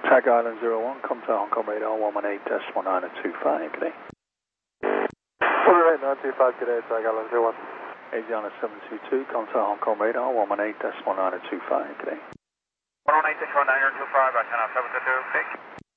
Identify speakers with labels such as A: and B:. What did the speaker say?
A: Track Island 01, contact Hong Kong radar 118.1925, good day.
B: 118.925, good day, Track Island 01.
A: Asiana 722, contact Hong Kong radar 118.1925, good day.
C: 118.1925, Asiana 722, big.